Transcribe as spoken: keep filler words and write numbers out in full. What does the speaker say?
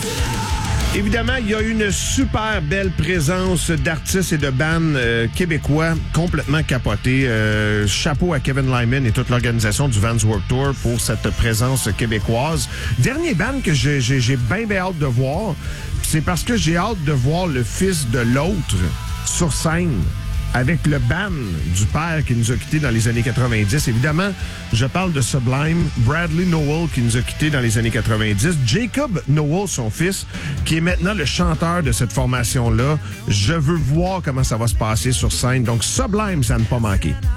Évidemment, il y a une super belle présence d'artistes et de bands euh, québécois complètement capotés. Euh, chapeau à Kevin Lyman et toute l'organisation du Vans Warped Tour pour cette présence québécoise. Dernier band que j'ai, j'ai, j'ai bien, bien hâte de voir, c'est parce que j'ai hâte de voir le fils de l'autre sur scène avec le band du père qui nous a quittés dans les années quatre-vingt-dix. Évidemment, je parle de Sublime, Bradley Nowell qui nous a quittés dans les années quatre-vingt-dix, Jacob Nowell, son fils, qui est maintenant le chanteur de cette formation-là. Je veux voir comment ça va se passer sur scène. Donc, Sublime, ça ne pas manquer.